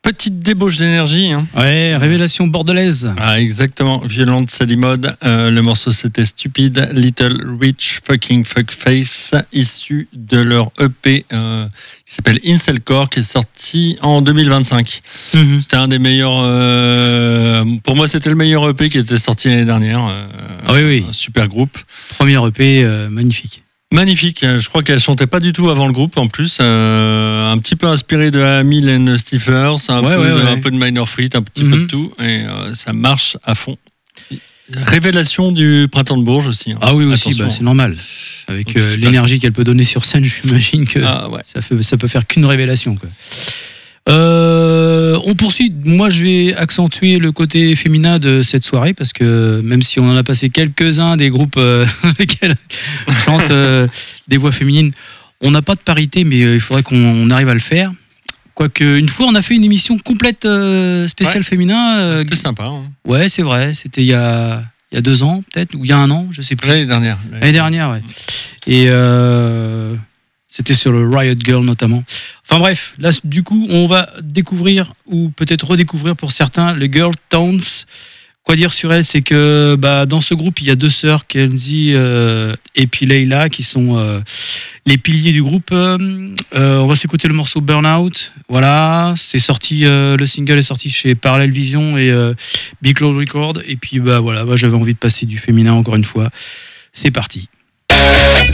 Petite débauche d'énergie. Hein. Ouais, révélation bordelaise. Ah, exactement. Violente Sally Mode. Le morceau, c'était Stupid Little Rich Fucking Fuckface, issu de leur EP qui s'appelle Incelcore, qui est sorti en 2025. Mm-hmm. C'était un des meilleurs... pour moi, c'était le meilleur EP qui était sorti l'année dernière. Oui. Un super groupe. Premier EP, magnifique. Magnifique, je crois qu'elle chantait pas du tout avant le groupe en plus, un petit peu inspiré de la Mylène Stephers, un peu de Minor Threat, un petit peu de tout, et ça marche à fond. Révélation du Printemps de Bourges aussi. Hein. Ah oui aussi, c'est normal. Avec l'énergie qu'elle peut donner sur scène, j'imagine que ça peut faire qu'une révélation, quoi. On poursuit. Moi, je vais accentuer le côté féminin de cette soirée parce que même si on en a passé quelques-uns des groupes lesquels on chante des voix féminines, on n'a pas de parité, mais il faudrait qu'on arrive à le faire. Quoique, une fois, on a fait une émission complète spéciale féminin. C'était sympa. Hein. Ouais, c'est vrai. C'était il y a 2 ans, peut-être, ou il y a 1 an, je sais plus. L'année dernière. L'année dernière, ouais. Et c'était sur le Riot Girl notamment. Enfin bref, là du coup, on va découvrir ou peut-être redécouvrir pour certains le Girl Towns. Quoi dire sur elle, c'est que dans ce groupe, il y a 2 sœurs, Kenzie et puis Leila, qui sont les piliers du groupe. On va s'écouter le morceau Burnout. Voilà, c'est sorti, le single est sorti chez Parallel Vision et Big Cloud Record. Et puis voilà, j'avais envie de passer du féminin encore une fois. C'est parti.